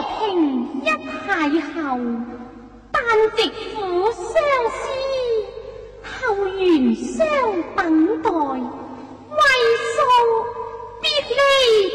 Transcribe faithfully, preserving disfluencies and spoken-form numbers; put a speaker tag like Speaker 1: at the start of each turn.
Speaker 1: 和平一邂逅，但直苦相思，后缘相等。